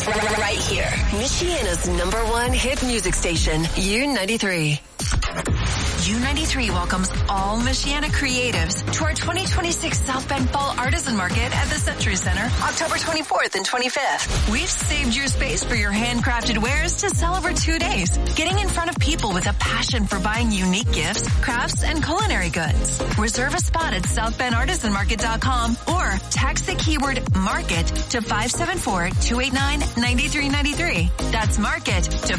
Right here. Michiana's #1 hit music station, U93. U93 welcomes all Michiana creatives to our 2026 South Bend Fall Artisan Market at the Century Center, October 24th and 25th. We've saved your space for your handcrafted wares to sell over 2 days, getting in front of people with a passion for buying unique gifts, crafts, and culinary goods. Reserve a spot at southbendartisanmarket.com or text the keyword market to 574-289-9393. That's market to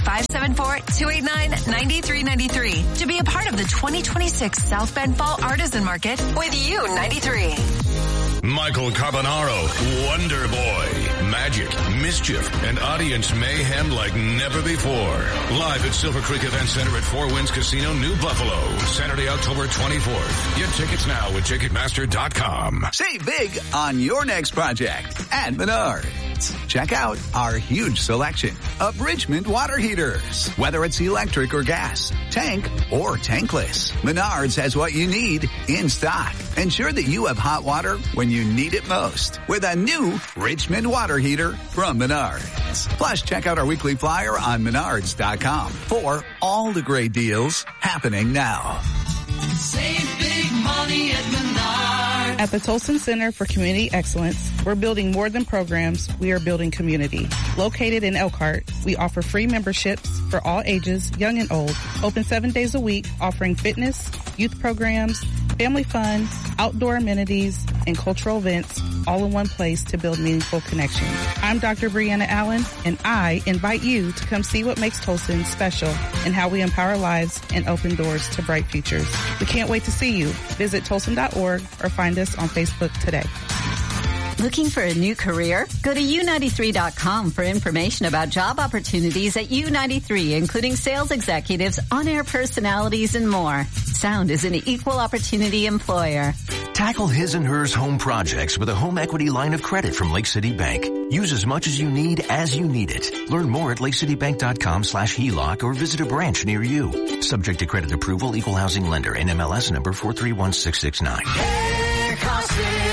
574-289-9393 to be a part of the 2026 South Bend Fall Artisan Market with U93. Michael Carbonaro, Wonder Boy, magic, mischief, and audience mayhem like never before. Live at Silver Creek Event Center at Four Winds Casino, New Buffalo, Saturday, October 24th. Get tickets now at Ticketmaster.com. Save big on your next project at Menards. Check out our huge selection of Richmond water heaters. Whether it's electric or gas, tank or tankless, Menards has what you need in stock. Ensure that you have hot water when you need it most with a new Richmond water heater from Menards. Plus, check out our weekly flyer on Menards.com for all the great deals happening now. Save big money at Menards. At the Tolson Center for Community Excellence, we're building more than programs, we are building community. Located in Elkhart, we offer free memberships for all ages, young and old, open 7 days a week, offering fitness, youth programs, family fun, outdoor amenities, and cultural events all in one place to build meaningful connections. I'm Dr. Brianna Allen, and I invite you to come see what makes Tolson special and how we empower lives and open doors to bright futures. We can't wait to see you. Visit Tolson.org or find us on Facebook today. Looking for a new career? Go to U93.com for information about job opportunities at U93, including sales executives, on-air personalities, and more. Sound is an equal opportunity employer. Tackle his and hers home projects with a home equity line of credit from Lake City Bank. Use as much as you need it. Learn more at lakecitybank.com/HELOC or visit a branch near you. Subject to credit approval, equal housing lender, NMLS number 431669. Hey, Car City.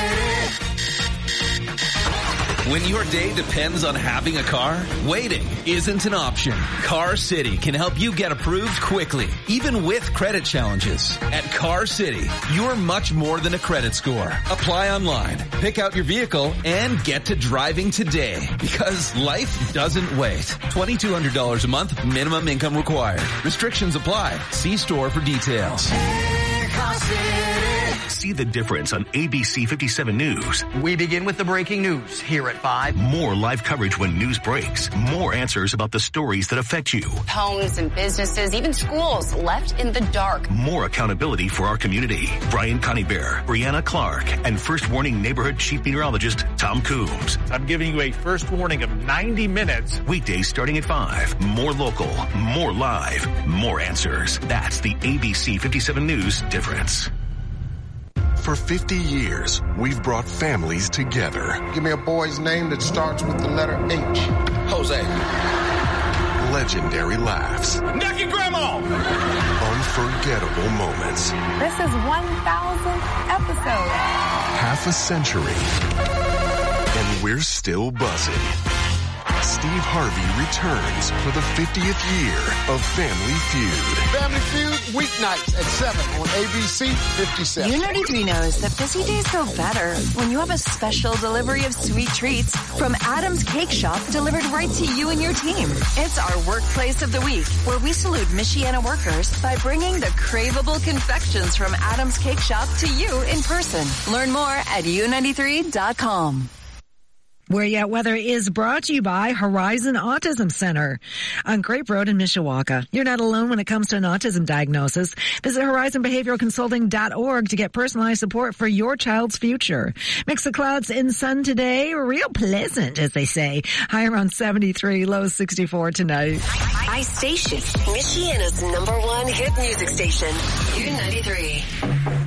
When your day depends on having a car, waiting isn't an option. Car City can help you get approved quickly, even with credit challenges. At Car City, you're much more than a credit score. Apply online, pick out your vehicle, and get to driving today. Because life doesn't wait. $2,200 a month, minimum income required. Restrictions apply. See store for details. Hey, Car City. See the difference on ABC 57 News. We begin with the breaking news here at 5. More live coverage when news breaks. More answers about the stories that affect you. Homes and businesses, even schools, left in the dark. More accountability for our community. Brian Conybeare, Brianna Clark, and First Warning Neighborhood Chief Meteorologist Tom Coombs. I'm giving you a first warning of 90 minutes. Weekdays starting at 5. More local, more live, more answers. That's the ABC 57 News difference. For 50 years, we've brought families together. Give me a boy's name that starts with the letter H. Jose. Legendary laughs. Naked Grandma! Unforgettable moments. This is 1,000th episode. Half a century. And we're still buzzing. Steve Harvey returns for the 50th year of Family Feud. Family Feud, weeknights at 7 on ABC 57. U93 knows that busy days go better when you have a special delivery of sweet treats from Adam's Cake Shop delivered right to you and your team. It's our workplace of the week where we salute Michiana workers by bringing the craveable confections from Adam's Cake Shop to you in person. Learn more at U93.com. Where Ya At Weather is brought to you by Horizon Autism Center on Grape Road in Mishawaka. You're not alone when it comes to an autism diagnosis. Visit horizonbehavioralconsulting.org to get personalized support for your child's future. Mix of clouds and sun today. Real pleasant, as they say. High around 73, low 64 tonight. iStation, Michiana's #1 hit music station, U93.